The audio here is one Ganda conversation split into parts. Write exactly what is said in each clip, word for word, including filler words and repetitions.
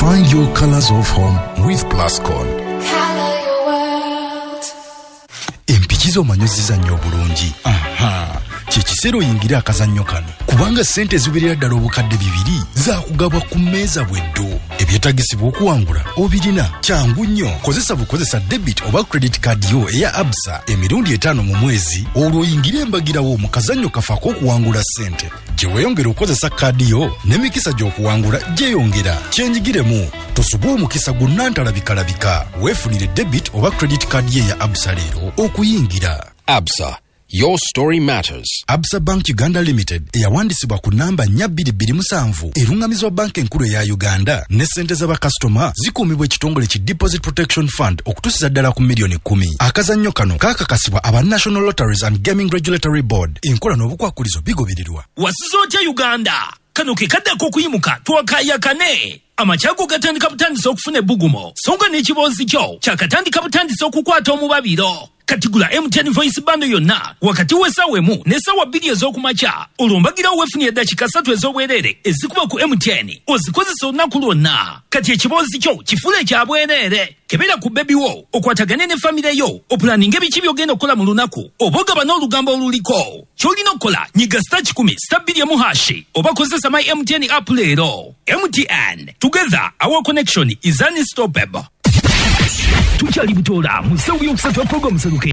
Find your colors of home with Plascon. Color your world. Empikizo manyoziza nnyo bulungi. Aha. Kikisero yingira akazannyo kano. Kubanga sente ziberera ddala obukadde bibiri za kugabwa ku mmeeza bweddo. Ebyetagisibwa okuwangula obirina. Kyangu nnyo. Kozesa bukozesa debit oba credit card yo eya Absa emirundi etaano mu mwezi olwo oyingire embagirawo mu kazannyo kafaako okuwangula sente. Gye weeyongera okukozesa kaadi yo n'emikisa gy'okuwangula gyeyongera. Kyenjigiremu tosubwa omukisa gunnantalabika-labika. Weefunire debit oba credit card ye ya Absa leero okuyingira. Absa. Your story matters. Absa Bank Uganda Limited eyawandisibwa ku namba nnya bbiri bbiri musanvu erungamizwa banka enkulu ya Uganda ne sente z'abakasitoma zikuumibwa ekitongole ki Deposit Protection Fund okutuusiza ddala ku miliyoni kumi. Akazannyo kano kaakakasibwa aba National Lotteries and Gaming Regulatory Board. Enkola n'obukwakulizo bigobererwa. Wasizo otya Uganda kano ke kaddako okuyimuka twakaayakane. Amachago gatandika butandisa okufuna ebbugumo songa n'ekiboozi kyo kyakatandika butandisa okukwata omubabiro. Katigula M T N voice bando yonna wakati w'essaawa emu n'essaawa bbiri ez'okumakya olwombagira weefunye eddakiika ssatu ez'obwereere ezikuba ku M T N ozikozesa olunaku lwonna. Kati ekiboozi kyo kifuule kya bwereere. Kebera ku bebi wo okwatagane ne famire yo opulaninga ebiki by'ogenda okukola mu lunaku oba ogaba n'olugambo oluliko. Ky'olina okukola nyiga star kikumi star bbiri emu hashi oba kozesa my M T N app leero. M T N, together our connection is unstoppable. Tuchali butola musawu yokusatu wa program saluke.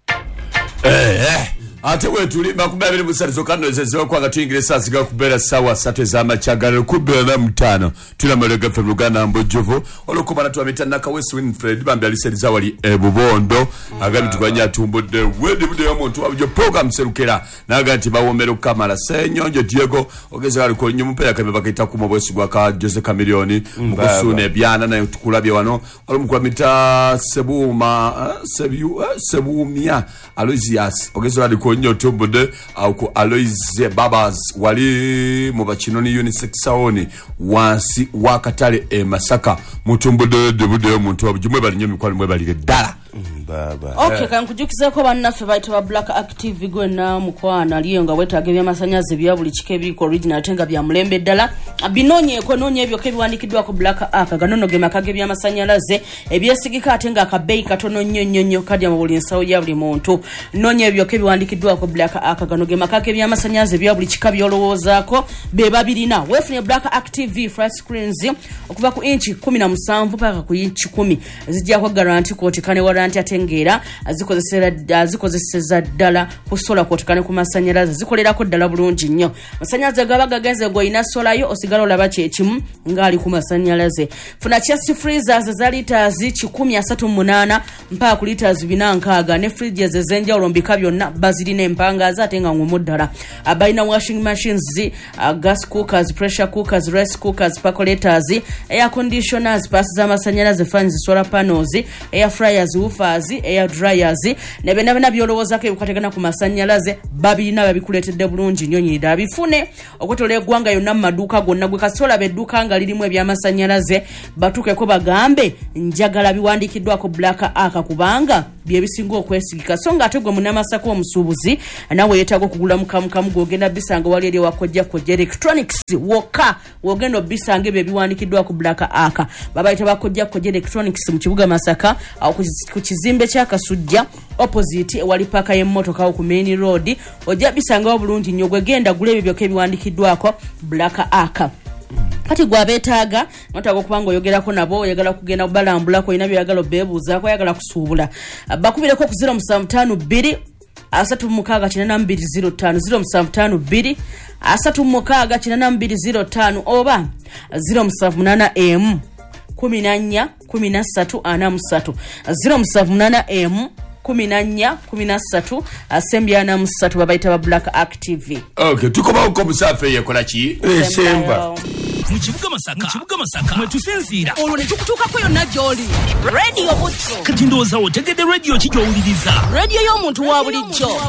Eh eh ate wetuli makubabiri musalizo kano ezezo kwa gatuyingire sasiga kubera sawa satu za machagalo kubera mutano tuna malega fe Luganda Mbojovo olokuba na tuamita naka West Winfred bambi aliseriza wali ebubondo agandi tukanya tumbode wedi bude yomuntu abjo program serukera nagati bawomero kamara senyonjo Diego ogeza ali ko nyumpa yakame bakaita ku mobwesi gwa ka Jose Camilioni mukosune byana na tukulabye wano olumukwa mita sebuma sebu sebumia Aloysius ogeza ali ko nyoto bude au ko Aloyse Babas wali mu bakinoni unisex saoni wansi wakatale e Masaka mutumbude de bude omuntu abujumwe bali nyo mikwalo mwe bali dala baba. Okay, kan kujukiza ko bannaffe baita ba Black Active gwena mukwana aliyo nga wetaga byamasanyaze bya buli kike biri ko original tenga bya mulembe dala abinonye ko nonye ebyo kebiwandikidwa ko Black Aka ganono ge makage byamasanyalaze ebyesigika atenga akabeyi katono nnyo nnyo nnyo kadi mu buli nsawo ya buli muntu nonye ebyo kebiwandikidwa ko Black Aka gano ge makage byamasanyaze bya buli kika byolowozako be babirina wefunye Black Active flat screens okuva ku inchi kumi na musanvu paka ku inchi kumi zijja ko guarantee ko tikane warranty atengera azikozesera azikozeseza ddala ku solar kotikane ku masanyalaze zikolera ko ddala bulungi nnyo masanyalaze gabaga genze go ina solar yo osigalo olaba kye kimu ngali ku masanyalaze funa chest freezers za liters kikumi na tatu munana mpaka ku liters binankaaga ne fridges zenja olombika byonna bazirina empanga azatenga ngumuddala abaina washing machines uh, gas cookers pressure cookers rice cookers percolators air conditioners pass za masanyalaze fans solar panels air fryers woofers air dryers ne bena bena byolowoza ke ukategana ku masanyalaze babirina babikuletedde bulungi nnyonyirira bifune okutole gwanga yonna maduka gonna gwe kasola bedduka nga lirimu ebyamasanyalaze batuke ko bagambe njagala biwandikidwa ko Black Aka kubanga bye bisinga okwesigika so nga ategwe munamasako omusubuzi nawe yetago kugula mukamukamu gogenda bisanga wali eri wakojja ko electronics woka wogendo bisange bye biwandikidwa ko Black Aka babayita bakojja ko electronics mu kibuga Masaka au ku kizimbe kya Kasujja opposite wali paka y'emmotoka ku main road ojja bisanga obulungi nnyo gwegenda gulebe byo kebiwandikidwako Black Aka. Kati gwabetaaga notago kubanga oyogerako nabo oyagala kugenda balambula ko ina byagalo bebuza ko yagala kusuubula bakubire ko ku zero musanvu ttaano bbiri asatu mukaaga kinana mbiri zero ttaano zero musanvu ttaano bbiri asatu mukaaga kinana mbiri zero ttaano oba zero musanvu munaana emu kumi na nnya kumi na ssatu ana mu ssatu zero musanvu munaana emu kumi na nnya kumi na ssatu assembly ana mu ssatu babayita ba Black Active. Okay, tukoba uko musafe yekola ki esemba Mchibuga Masaka Mchibuga Masaka mwetusinzira olwo ne tukutuka ko yonna gyoli radio butso kati ndowooza otegedde radio kijowuliriza radio y'omuntu wa bulijjo.